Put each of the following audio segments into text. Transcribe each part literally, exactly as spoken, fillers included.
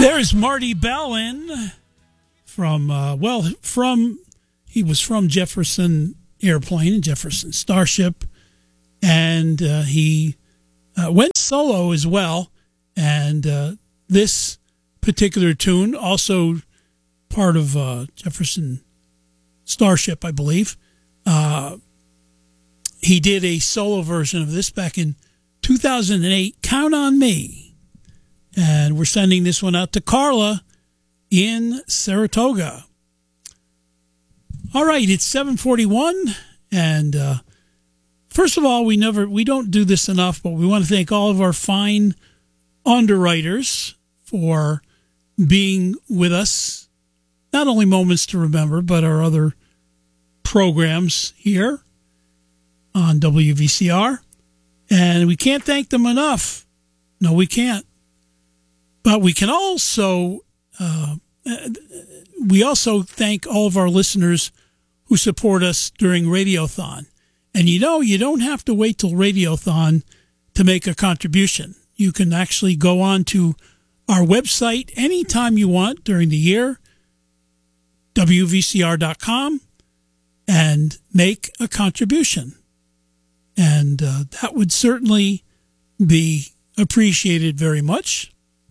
There's Marty Balin from, uh, well, from, he was from Jefferson Airplane and Jefferson Starship, and uh, he uh, went solo as well, and uh, this particular tune, also part of uh, Jefferson Starship, I believe, uh, he did a solo version of this back in two thousand eight, Count on Me. And we're sending this one out to Carla in Saratoga. All right, it's seven forty-one, and uh, first of all, we never we don't do this enough, but we want to thank all of our fine underwriters for being with us, not only Moments to Remember, but our other programs here on W V C R. And we can't thank them enough. No, we can't. But we can also, uh, we also thank all of our listeners who support us during Radiothon. And you know, you don't have to wait till Radiothon to make a contribution. You can actually go on to our website anytime you want during the year, W V C R dot com, and make a contribution. And uh, that would certainly be appreciated very much.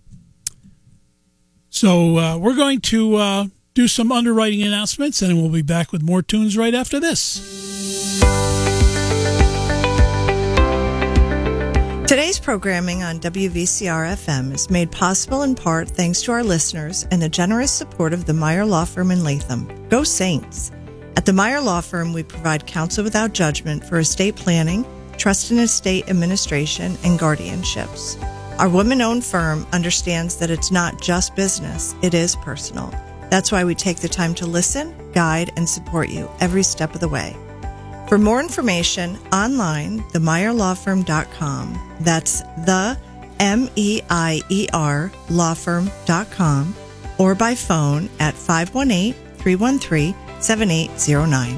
So uh, we're going to uh, do some underwriting announcements, and we'll be back with more tunes right after this. Today's programming on W V C R F M is made possible in part thanks to our listeners and the generous support of the Meyer Law Firm in Latham. Go Saints! At the Meyer Law Firm, we provide counsel without judgment for estate planning, trust and estate administration, and guardianships. Our women-owned firm understands that it's not just business, it is personal. That's why we take the time to listen, guide, and support you every step of the way. For more information, online, the meyer law firm dot com. That's the M E I E R law firm dot com, or by phone at five one eight, three one three, seven eight zero nine.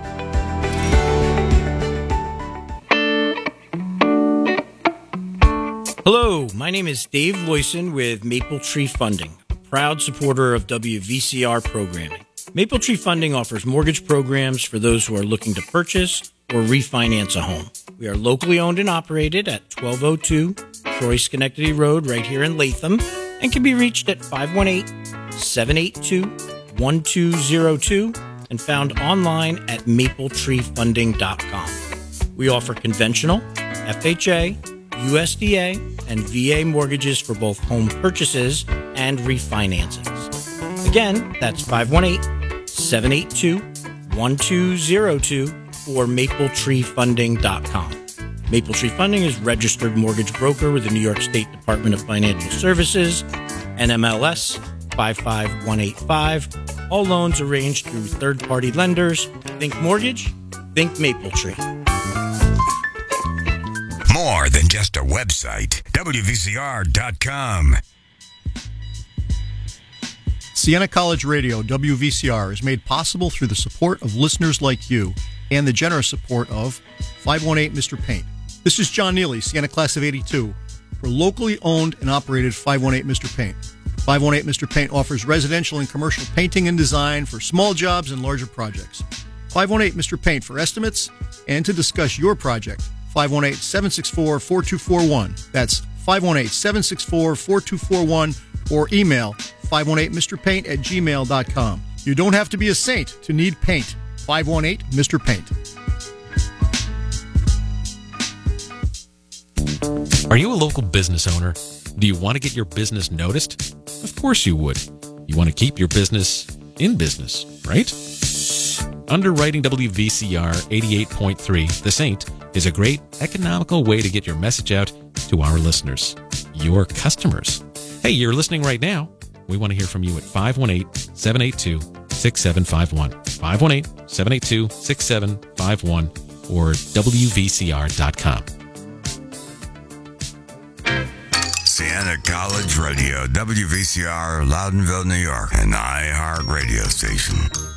Hello, my name is Dave Loyson with Maple Tree Funding, a proud supporter of W V C R programming. Maple Tree Funding offers mortgage programs for those who are looking to purchase or refinance a home. We are locally owned and operated at twelve oh two Troy Schenectady Road right here in Latham, and can be reached at five one eight, seven eight two, one two zero two and found online at maple tree funding dot com. We offer conventional, F H A, U S D A, and V A mortgages for both home purchases and refinancings. Again, that's five one eight, seven eight two, one two zero two or maple tree funding dot com. Maple Tree Funding is registered mortgage broker with the New York State Department of Financial Services, N M L S five five one eight five. All loans arranged through third-party lenders. Think mortgage, think Maple Tree. More than just a website. W V C R dot com. Siena College Radio, W V C R, is made possible through the support of listeners like you and the generous support of five one eight Mister Paint. This is John Neely, Siena Class of eighty-two, for locally owned and operated five one eight Mister Paint. five one eight Mister Paint offers residential and commercial painting and design for small jobs and larger projects. five one eight Mister Paint for estimates and to discuss your project. five one eight, seven six four, four two four one. That's five one eight, seven six four, four two four one, or email five one eight Mister Paint at gmail dot com. You don't have to be a saint to need paint. five one eight Mister Paint. Are you a local business owner? Do you want to get your business noticed? Of course you would. You want to keep your business in business, right? Underwriting W V C R eighty-eight point three, The Saint, is a great economical way to get your message out to our listeners, your customers. Hey, you're listening right now. We want to hear from you at five one eight, seven eight two, six seven five one, five one eight, seven eight two, six seven five one, or W V C R dot com. Siena College Radio, W V C R, Loudonville, New York, an iHeart radio station.